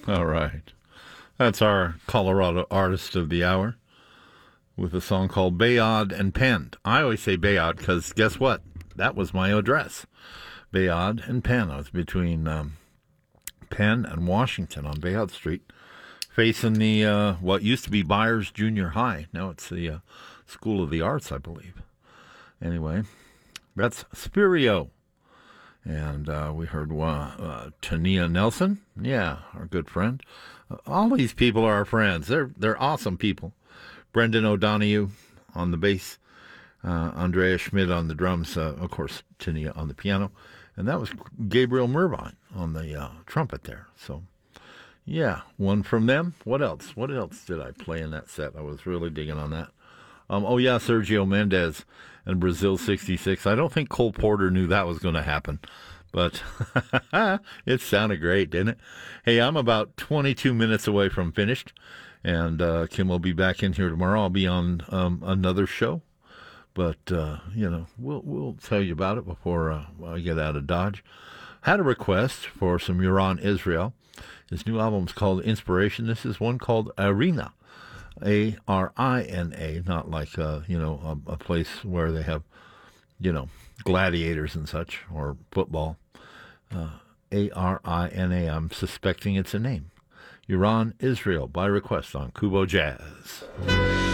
All right. That's our Colorado artist of the hour with a song called Bayard and Penn. I always say Bayard because guess what? That was my address. Bayard and Penn. I was between Penn and Washington on Bayard Street, facing the what used to be Byers Junior High. Now it's the School of the Arts, I believe. Anyway, that's Spirio. And we heard Tania Nelson. Yeah, our good friend. All these people are our friends. They're awesome people. Brendan O'Donoghue on the bass. Andrea Schmidt on the drums. Of course, Tania on the piano. And that was Gabriel Mervine on the trumpet there. So, yeah, one from them. What else? What else did I play in that set? I was really digging on that. Oh, yeah, Sergio Mendes and Brazil 66. I don't think Cole Porter knew that was going to happen, but it sounded great, didn't it? Hey, I'm about 22 minutes away from finished, and Kim will be back in here tomorrow. I'll be on another show, but, we'll tell you about it before I get out of Dodge. Had a request for some Yaron Israel. His new album's called Inspiration. This is one called Arena. Arina, not like a place where they have gladiators and such or football. Arina. I'm suspecting it's a name. Yaron Israel by request on Kubo Jazz.